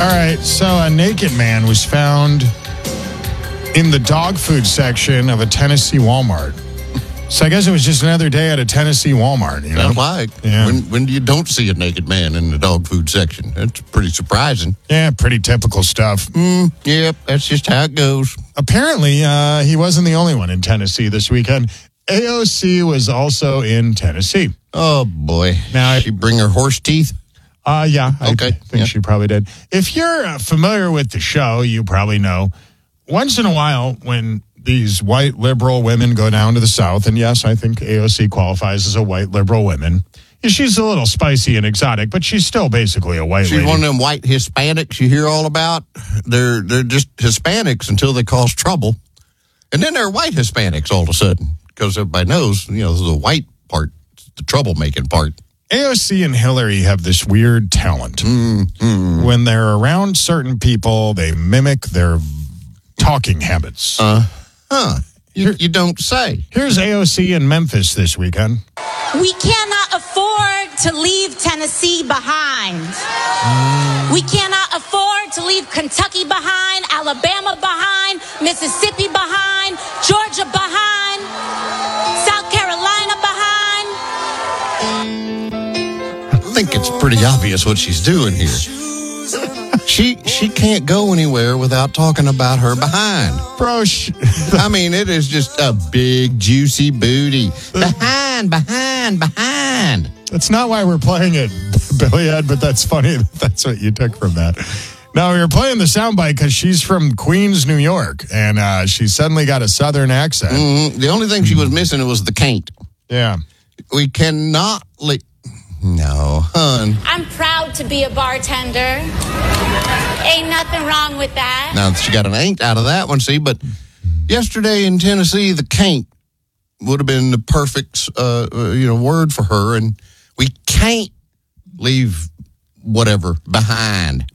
All right, so a naked man was found in the dog food section of a Tennessee Walmart. So I guess it was just another day at a Tennessee Walmart, you know? Sounds like. Yeah. When you don't see a naked man in the dog food section, that's pretty surprising. Yeah, pretty typical stuff. Yep, that's just how it goes. Apparently, he wasn't the only one in Tennessee this weekend. AOC was also in Tennessee. Oh, boy. Now, she bring her horse teeth? Yeah, Okay. I think she probably did. If you're familiar with the show, you probably know once in a while when these white liberal women go down to the South, and yes, I think AOC qualifies as a white liberal woman. She's a little spicy and exotic, but she's still basically a white lady. She's one of them white Hispanics you hear all about. They're just Hispanics until they cause trouble. And then they're white Hispanics all of a sudden because everybody knows, the white part, the troublemaking part. AOC and Hillary have this weird talent. When they're around certain people, they mimic their talking habits. You don't say. Here's AOC in Memphis this weekend. We cannot afford to leave Tennessee behind. We cannot afford to leave Kentucky behind, Alabama behind, Mississippi behind, Georgia behind, South Carolina behind. I think it's pretty obvious what she's doing here. She can't go anywhere without talking about her behind. Bro, I mean, it is just a big, juicy booty. Behind. That's not why we're playing it, Billy Ed, but that's funny. That's what you took from that. No, we were playing the soundbite because she's from Queens, New York, and she suddenly got a Southern accent. The only thing she was missing was the can't. Yeah. We cannot... No, hun. I'm proud to be a bartender. Ain't nothing wrong with that. Now, she got an ain't out of that one, see, but yesterday in Tennessee, the can't would have been the perfect, word for her, and we can't leave whatever behind.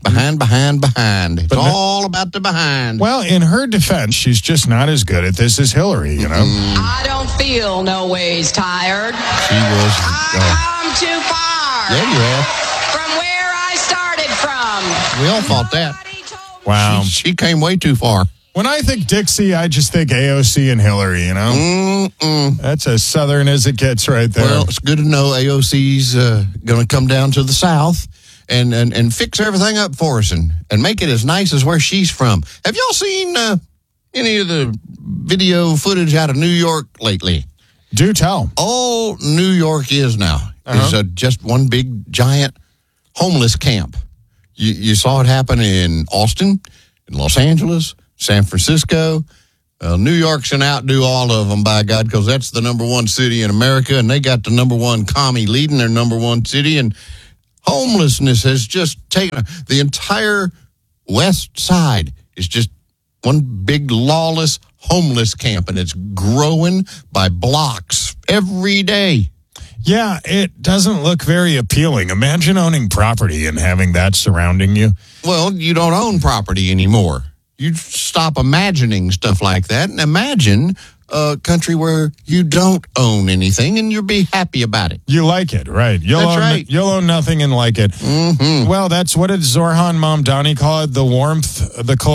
It's all about the behind. Well, in her defense, she's just not as good at this as Hillary, you know? I don't feel no ways tired. She was... I've come too far. Yeah, you have. From where I started from. We all thought that. Wow. She came way too far. When I think Dixie, I just think AOC and Hillary, you know? That's as Southern as it gets right there. Well, it's good to know AOC's going to come down to the South and fix everything up for us and make it as nice as where she's from. Have y'all seen any of the video footage out of New York lately? Do tell. All New York is now is just one big, giant homeless camp. You saw it happen in Austin, in Los Angeles, San Francisco. New York's going to outdo all of them, by God, because that's the number one city in America, and they got the number one commie leading their number one city, and homelessness has just taken the entire west side is just one big lawless homeless camp, and it's growing by blocks every day. Yeah, it doesn't look very appealing. Imagine owning property and having that surrounding you. Well, you don't own property anymore. You stop imagining stuff like that and imagine a country where you don't own anything and you'll be happy about it. You like it, right? You'll own nothing and like it. Mm-hmm. Well, that's what did Zorhan Mamdani call it? The warmth,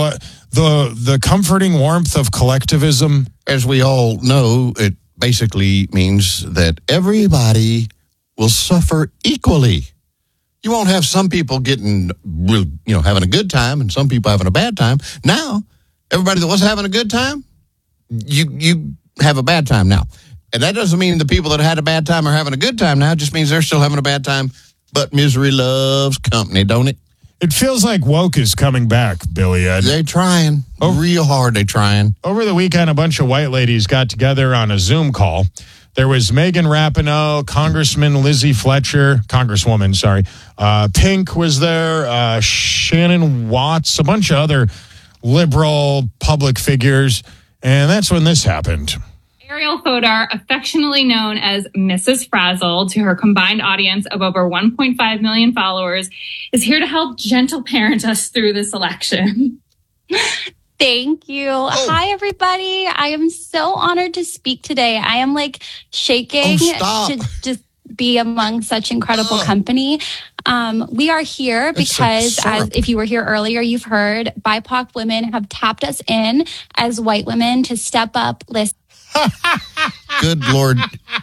the comforting warmth of collectivism. As we all know, it basically means that everybody will suffer equally. You won't have some people having a good time and some people having a bad time. Now, everybody that was having a good time, you have a bad time now. And that doesn't mean the people that had a bad time are having a good time now. It just means they're still having a bad time. But misery loves company, don't it? It feels like woke is coming back, Billy Ed. They're trying. Real hard, they're trying. Over the weekend, a bunch of white ladies got together on a Zoom call. There was Megan Rapinoe, Congresswoman, Pink was there, Shannon Watts, a bunch of other liberal public figures. And that's when this happened. Ariel Hodar, affectionately known as Mrs. Frazzle, to her combined audience of over 1.5 million followers, is here to help gentle parent us through this election. Thank you. Hi, everybody. I am so honored to speak today. I am shaking to just be among such incredible company. We are here because, as if you were here earlier, you've heard BIPOC women have tapped us in as white women to step up. Listen. Good Lord.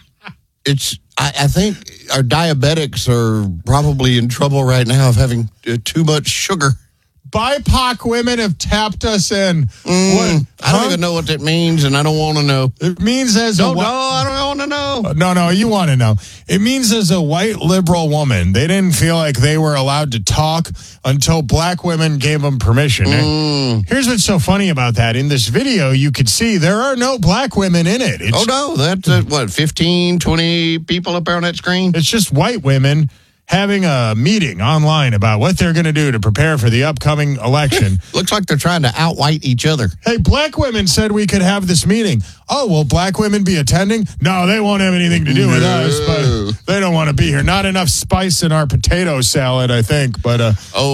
I think our diabetics are probably in trouble right now of having too much sugar. BIPOC women have tapped us in. I don't even know what that means, and I don't want to know. It means I don't want to know. No, you want to know. It means as a white liberal woman, they didn't feel like they were allowed to talk until black women gave them permission. Here's what's so funny about that. In this video, you could see there are no black women in it. That's 15, 20 people up there on that screen? It's just white women having a meeting online about what they're going to do to prepare for the upcoming election. Looks like they're trying to outwhite each other. Hey, black women said we could have this meeting. Oh, will black women be attending? No, they won't have anything to do with us, but they don't want to be here. Not enough spice in our potato salad, I think. But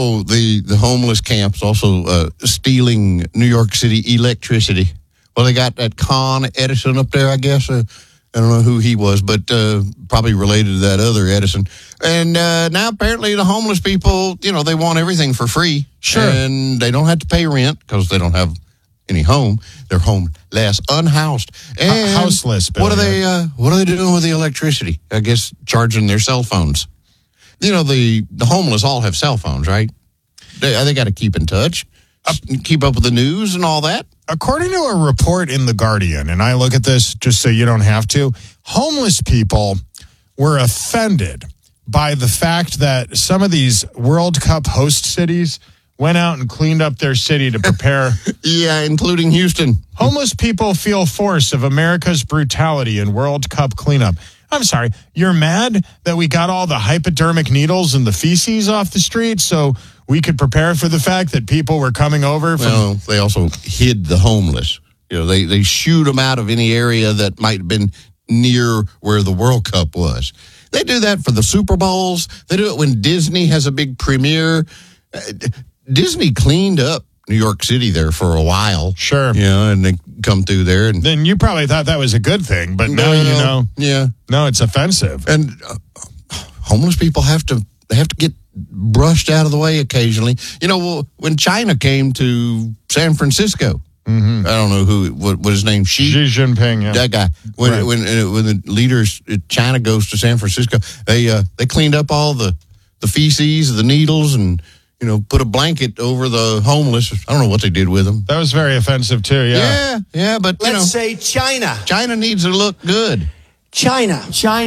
the homeless camps also stealing New York City electricity. Well, they got that Con Edison up there, I guess. I don't know who he was, but probably related to that other Edison. And now apparently the homeless people, they want everything for free. Sure. And they don't have to pay rent because they don't have any home. They're homeless, unhoused. And houseless. What are they doing with the electricity? I guess charging their cell phones. The homeless all have cell phones, right? They got to keep in touch, keep up with the news and all that. According to a report in The Guardian, and I look at this just so you don't have to, homeless people were offended by the fact that some of these World Cup host cities went out and cleaned up their city to prepare. Yeah, including Houston. Homeless people feel force of America's brutality in World Cup cleanup. I'm sorry, you're mad that we got all the hypodermic needles and the feces off the street so we could prepare for the fact that people were coming over from... Well, they also hid the homeless. They shoot them out of any area that might have been near where the World Cup was. They do that for the Super Bowls. They do it when Disney has a big premiere. Disney cleaned up New York City there for a while. Sure. And they come through there. And then you probably thought that was a good thing, but now you know. Yeah. No, it's offensive. And homeless people have to get brushed out of the way occasionally. When China came to San Francisco, I don't know what his name, Xi Jinping, yeah. That guy. When the leaders, China goes to San Francisco, they cleaned up all the feces, the needles, and put a blanket over the homeless. I don't know what they did with them. That was very offensive too. Yeah, but let's say China. China needs to look good. China.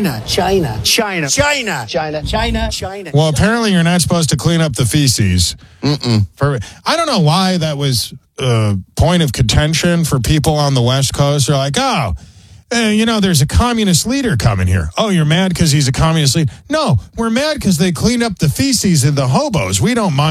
Well, apparently you're not supposed to clean up the feces. I don't know why that was a point of contention for people on the West Coast. They're like, there's a communist leader coming here. Oh, you're mad because he's a communist leader? No, we're mad because they cleaned up the feces of the hobos. We don't mind.